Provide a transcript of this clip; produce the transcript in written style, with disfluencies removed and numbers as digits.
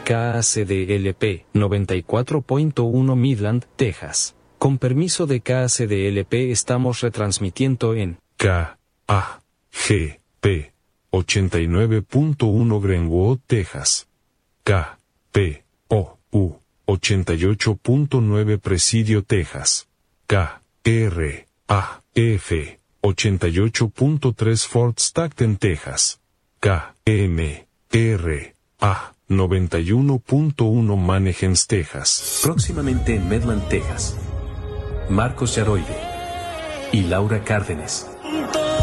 KACDLP 94.1 Midland, Texas. Con permiso de KACDLP estamos retransmitiendo en KAGP 89.1 Greenwood, Texas. KPOU 88.9 Presidio, Texas. KRAF 88.3 Fort Stockton, Texas. KMRA 91.1 Mannheim, Texas. Próximamente en Midland, Texas. Marcos Yaroide y Laura Cárdenas.